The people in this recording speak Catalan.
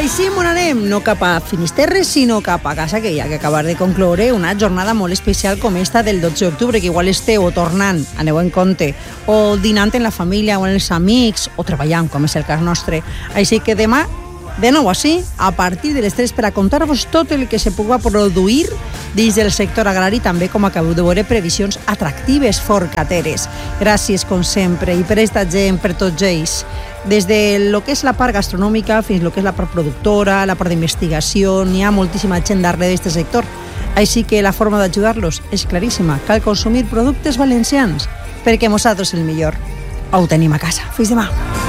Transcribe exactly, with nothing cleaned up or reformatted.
Així m'on anem, no cap a Finisterre, sinó cap a casa, que hi ha que acabar de concloure una jornada molt especial com esta del dotze d'octubre, que igual esteu o tornant, aneu en compte, o dinant en la família o amb els amics, o treballant, com és el cas nostre. Així que demà, de nou així, a partir de les tres, per a contar-vos tot el que se pugui produir dins del sector agrari, també com acabeu de veure previsions atractives, forcateres. Gràcies, com sempre, i per esta gent, per tots ells. Des de lo que és la part gastronòmica fins lo que és la part productora, la part d'investigació, n'hi ha moltíssima gent darrere d'aquest sector. Així que la forma d'ajudar-los és claríssima. Cal consumir productes valencians, perquè nosaltres el millor ho tenim a casa. Fins demà.